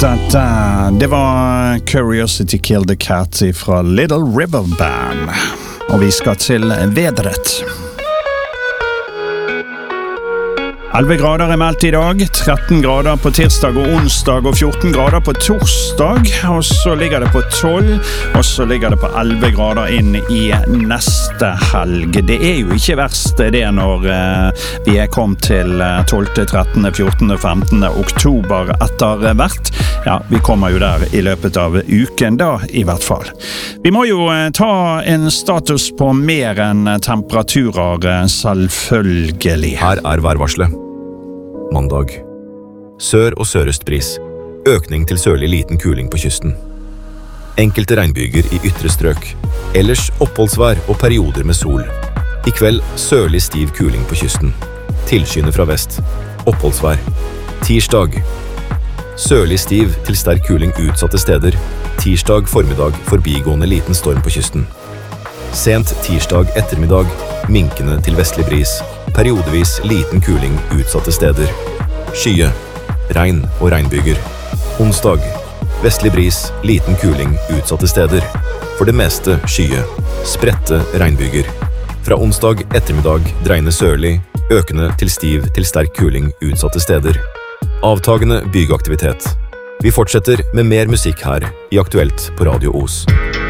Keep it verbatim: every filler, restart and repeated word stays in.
Da-da-da. Det var Curiosity Killed the Cat fra Little River Band. Og vi skal til vedret. elleve grader er meldt i dag, tretten grader på tirsdag og onsdag og fjorten grader på torsdag, og så ligger det på tolv, og så ligger det på elleve grader inn i neste helg. Det er jo ikke verst det når eh, vi er kommet til tolvte, trettende, fjortende, femtende oktober etter hvert. Ja, vi kommer jo der i løpet av uken da, i hvert fall. Vi må jo eh, ta en status på mer enn temperaturer, eh, selvfølgelig. Her er værvarslet. Mandag. Sør- og sørøstbris. Økning til sørlig liten kuling på kysten. Enkelte regnbyger i ytre strøk. Ellers oppholdsvær og perioder med sol. I kveld sørlig stiv kuling på kysten. Tilskyende fra vest. Oppholdsvær. Tirsdag. Sørlig stiv til sterk kuling utsatte steder. Tirsdag formiddag forbigående liten storm på kysten. Sent tirsdag ettermiddag. Minkende til vestlig bris. Periodevis liten kuling utsatte steder. Skye, regn og regnbyger. Onsdag, vestlig bris, liten kuling utsatte steder. For det meste skye, spredte regnbyger. Fra onsdag ettermiddag dreiende sørlig, økende til stiv til sterk kuling utsatte steder. Avtagende bygeaktivitet. Vi fortsetter med mer musikk her i Aktuelt på Radio Os.